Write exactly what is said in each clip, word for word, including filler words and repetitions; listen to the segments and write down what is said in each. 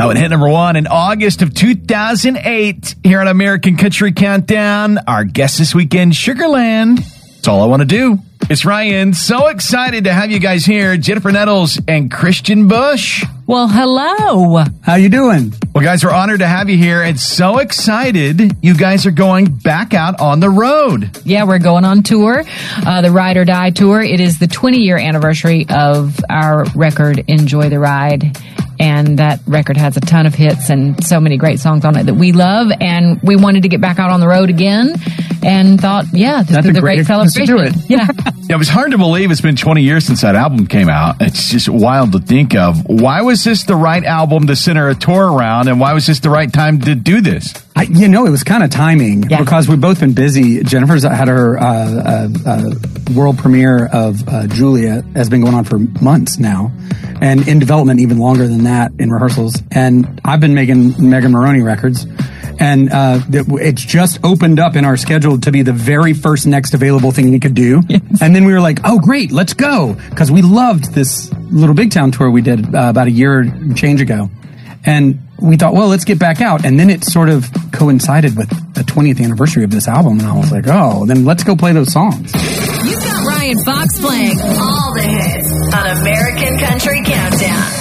That would hit number one in August of two thousand eight here on American Country Countdown. Our guest this weekend, Sugarland. That's all I want to do. It's Ryan. So excited to have you guys here. Jennifer Nettles and Christian Bush. Well, hello. How you doing? Well, guys, we're honored to have you here and so excited you guys are going back out on the road. Yeah, we're going on tour, uh, the Ride or Die Tour. It is the twenty-year anniversary of our record, Enjoy the Ride. And that record has a ton of hits and so many great songs on it that we love. And we wanted to get back out on the road again and thought, yeah, this That's is a a great great celebration. to do it. Yeah. Yeah, it was hard to believe it's been twenty years since that album came out. It's just wild to think of. Why was this the right album to center a tour around, and why was this the right time to do this? I, you know, it was kind of timing Yeah. because we've both been busy. Jennifer's had her uh, uh, uh, world premiere of uh, Julia has been going on for months now, and in development even longer than that in rehearsals. And I've been making Megan Maroney records. And uh, it, it's just opened up in our schedule to be the very first next available thing we could do. Yes. And then we were like, oh, great, let's go. Because we loved this little Big Town tour we did uh, about a year and change ago. And we thought, well, let's get back out. And then it sort of coincided with the twentieth anniversary of this album. And I was like, oh, then let's go play those songs. You've got Ryan Fox playing all the hits on American Country Countdown.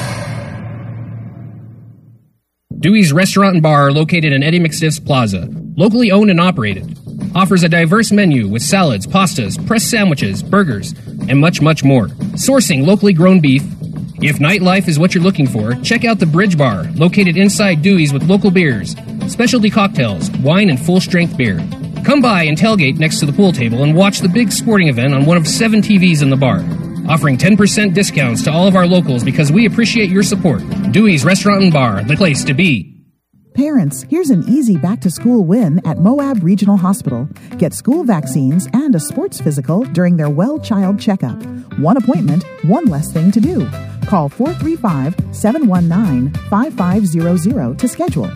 Dewey's Restaurant and Bar, located in Eddie McStiff's Plaza. Locally owned and operated. Offers a diverse menu with salads, pastas, pressed sandwiches, burgers, and much, much more. Sourcing locally grown beef. If nightlife is what you're looking for, check out the Bridge Bar, located inside Dewey's with local beers, specialty cocktails, wine, and full-strength beer. Come by and tailgate next to the pool table and watch the big sporting event on one of seven T Vs in the bar. Offering ten percent discounts to all of our locals because we appreciate your support. Dewey's Restaurant and Bar, the place to be. Parents, here's an easy back-to-school win at Moab Regional Hospital. Get school vaccines and a sports physical during their Well Child Checkup. One appointment, one less thing to do. Call four three five, seven one nine, five five zero zero to schedule.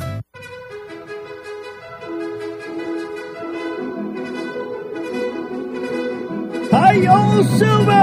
Hi-yo, Silver!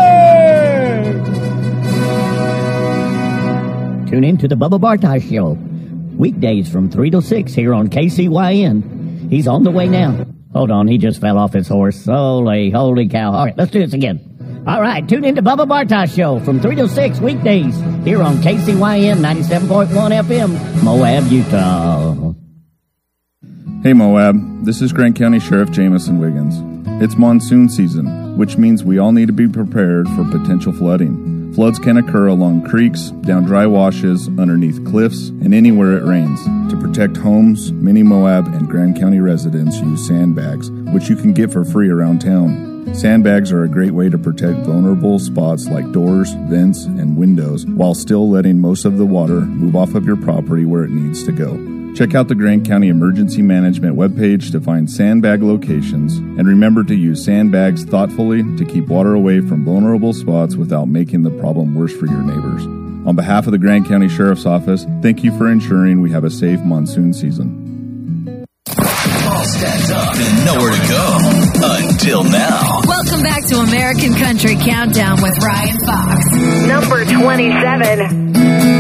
Tune in to the Bubba Bartosh Show. Weekdays from three to six here on K C Y N. He's on the way now. Hold on, he just fell off his horse. Holy, holy cow. All right, let's do this again. All right, tune in to Bubba Bartosh Show from three to six weekdays here on K C Y N ninety-seven point one F M, Moab, Utah. Hey Moab, this is Grant County Sheriff Jamison Wiggins. It's monsoon season, which means we all need to be prepared for potential flooding. Floods can occur along creeks, down dry washes, underneath cliffs, and anywhere it rains. To protect homes, many Moab and Grand County residents use sandbags, which you can get for free around town. Sandbags are a great way to protect vulnerable spots like doors, vents, and windows, while still letting most of the water move off of your property where it needs to go. Check out the Grand County Emergency Management webpage to find sandbag locations, and remember to use sandbags thoughtfully to keep water away from vulnerable spots without making the problem worse for your neighbors. On behalf of the Grand County Sheriff's Office, thank you for ensuring we have a safe monsoon season. All stacked up and nowhere to go until now. Welcome back to American Country Countdown with Ryan Fox. Number twenty-seven.